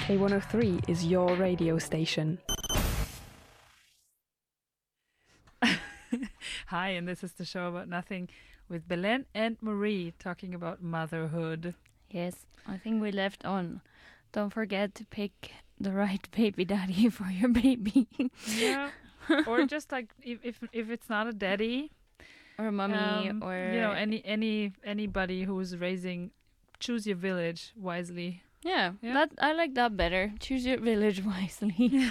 K103 is your radio station. Hi, and this is the show about nothing with Belen and Marie talking about motherhood. Yes, I think we left on. Don't forget to pick the right baby daddy for your baby. Yeah, or just like if it's not a daddy or a mummy, or anybody who's raising, choose your village wisely. Yeah, that I like that better. Choose your village wisely.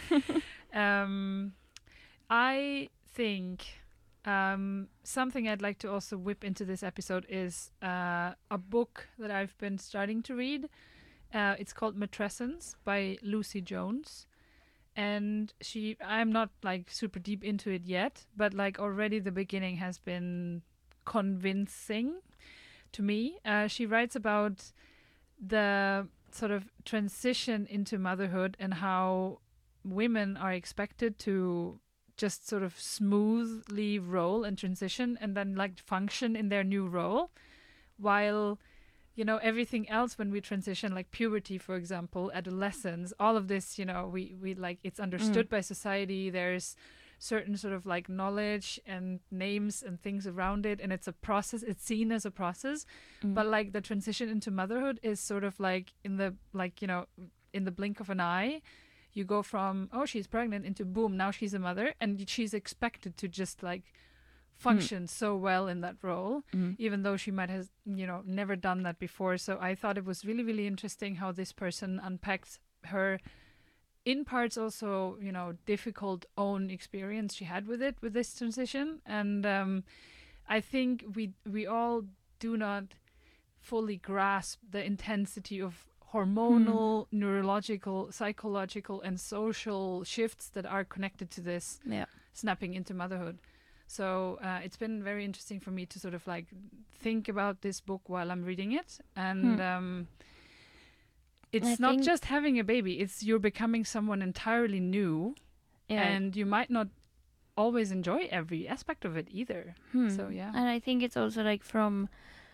I think something I'd like to also whip into this episode is a book that I've been starting to read. It's called Matrescence by Lucy Jones. And I'm not like super deep into it yet, but like already the beginning has been convincing to me. She writes about the sort of transition into motherhood and how women are expected to just sort of smoothly roll and transition and then like function in their new role, while everything else when we transition, like puberty, for example, adolescence, all of this, we like, it's understood by society. There's certain sort of like knowledge and names and things around it, and it's a process. It's seen as a process, but like the transition into motherhood is sort of like in the blink of an eye. You go from, oh, she's pregnant, into boom, now she's a mother, and she's expected to just like function so well in that role, even though she might have, never done that before. So I thought it was really, really interesting how this person unpacked her, in parts also, difficult own experience she had with this transition. And I think we all do not fully grasp the intensity of hormonal, neurological, psychological, and social shifts that are connected to this snapping into motherhood. So it's been very interesting for me to sort of like think about this book while I'm reading it. And it's not just having a baby, it's you're becoming someone entirely new. And you might not always enjoy every aspect of it either. So yeah. And I think it's also like from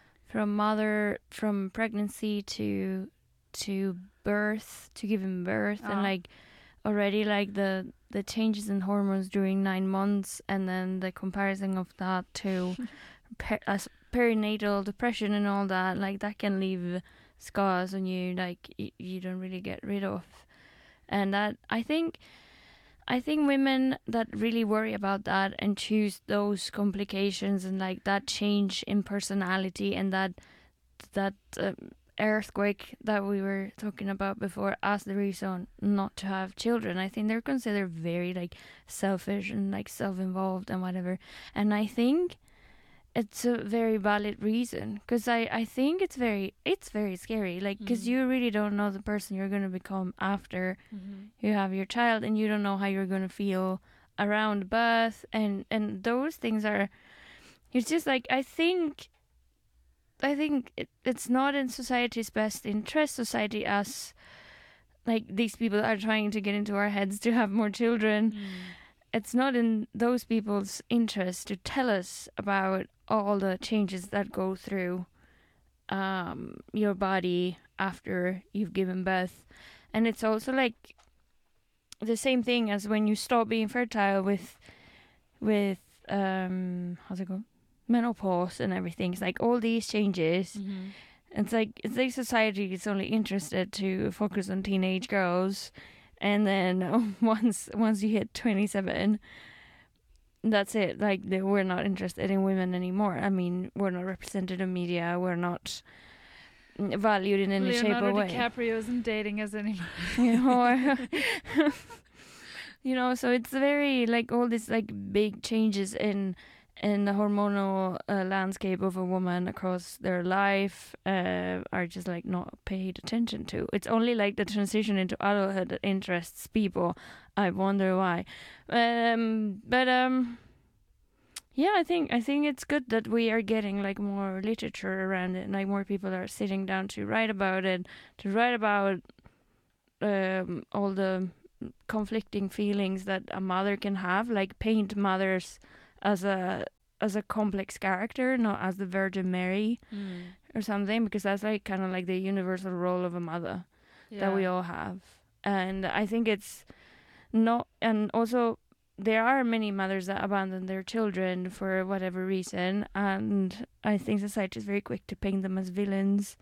pregnancy to birth, to giving birth, and like already like the changes in hormones during 9 months, and then the comparison of that to perinatal depression and all that, like that can leave scars on you, like you don't really get rid of. And that I think women that really worry about that and choose those complications and like that change in personality and that earthquake that we were talking about before as the reason not to have children, I think they're considered very like selfish and like self-involved and whatever. And I think it's a very valid reason, because I think it's very scary, like, because you really don't know the person you're going to become after you have your child, and you don't know how you're going to feel around birth, and those things are, it's just like, I think it's not in society's best interest. Society, as like these people are trying to get into our heads to have more children, it's not in those people's interest to tell us about all the changes that go through your body after you've given birth. And it's also like the same thing as when you stop being fertile with how's it go, menopause and everything. It's like all these changes. It's like society is only interested to focus on teenage girls, and then once you hit 27, that's it. Like we're not interested in women anymore. I mean, we're not represented in media. We're not valued in any shape or way. Leonardo DiCaprio isn't dating us anymore. So it's very like all these like big changes in the hormonal landscape of a woman across their life are just like not paid attention to. It's only like the transition into adulthood that interests people. I wonder why. Yeah, I think it's good that we are getting like more literature around it, and like more people are sitting down to write about it, to write about all the conflicting feelings that a mother can have, like paint mothers as a complex character, not as the Virgin Mary or something, because that's like kind of like the universal role of a mother. that we all have. And I think it's not, and also there are many mothers that abandon their children for whatever reason, and I think society is very quick to paint them as villains.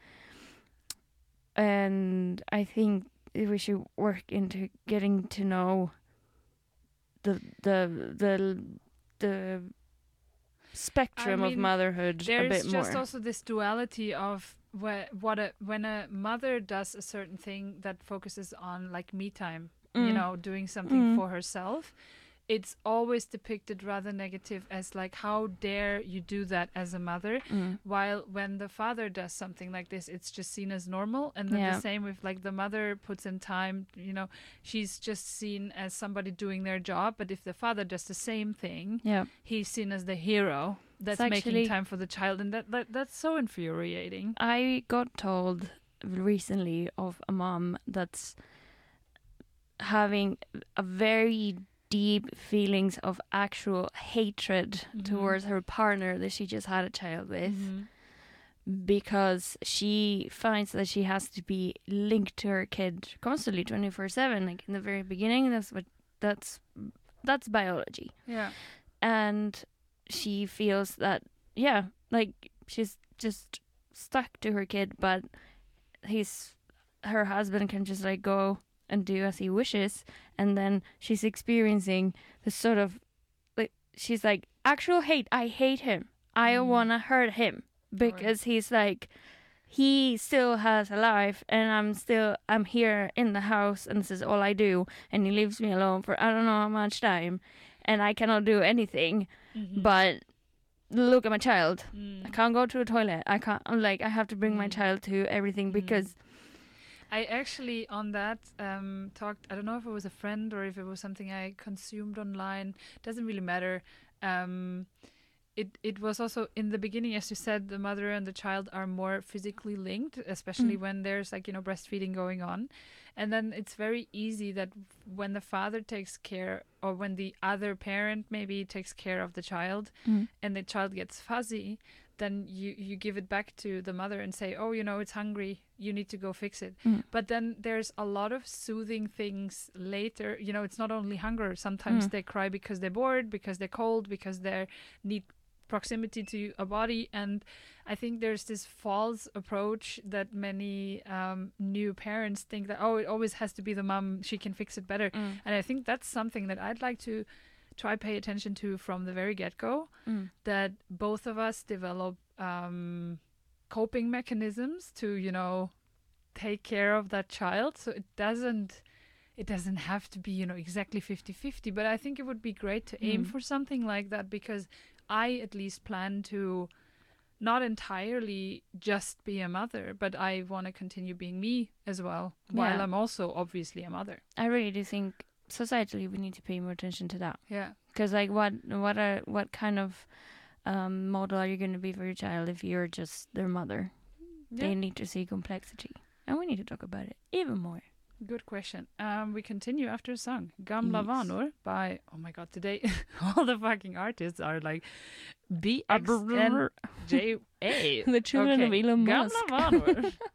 And I think we should work into getting to know the spectrum of motherhood a bit more. There's just also this duality of when a mother does a certain thing that focuses on like me time, you know, doing something for herself, it's always depicted rather negative as like, how dare you do that as a mother, while when the father does something like this, it's just seen as normal. And then the same with like the mother puts in time, you know, she's just seen as somebody doing their job. But if the father does the same thing, he's seen as the hero that's making time for the child, and that's so infuriating. I got told recently of a mom that's having a very deep feelings of actual hatred towards her partner that she just had a child with, because she finds that she has to be linked to her kid constantly 24/7. Like in the very beginning, that's biology. Yeah. And she feels that like she's just stuck to her kid, but her husband can just like go and do as he wishes, and then she's experiencing this sort of like, she's like, actual hate. I hate him. I wanna hurt him because he's like, he still has a life, and I'm here in the house, and this is all I do, and he leaves me alone for I don't know how much time, and I cannot do anything but look at my child. I can't go to the toilet. I have to bring my child to everything because I actually, on that, talked, I don't know if it was a friend or if it was something I consumed online. Doesn't really matter. It was also, in the beginning, as you said, the mother and the child are more physically linked, especially when there's like, you know, breastfeeding going on. And then it's very easy that when the father takes care, or when the other parent maybe takes care of the child, and the child gets fuzzy, then you give it back to the mother and say, oh, you know, it's hungry, you need to go fix it. But then there's a lot of soothing things later. You know, it's not only hunger. Sometimes they cry because they're bored, because they're cold, because they need proximity to a body. And I think there's this false approach that many new parents think that, oh, it always has to be the mom, she can fix it better. And I think that's something that I'd like to try pay attention to from the very get-go, that both of us develop coping mechanisms to, you know, take care of that child. So it doesn't have to be, you know, exactly 50-50, but I think it would be great to aim for something like that, because I at least plan to not entirely just be a mother, but I want to continue being me as well, while I'm also obviously a mother. I really do think societally we need to pay more attention to that. Yeah. Because like what kind of model are you going to be for your child if you're just their mother? Yeah. They need to see complexity, and we need to talk about it even more. Good question. We continue after a song. Gamla Vanor by, oh my god, today all the fucking artists are like BXNJA. The children of Elon Musk. Gamla Vanor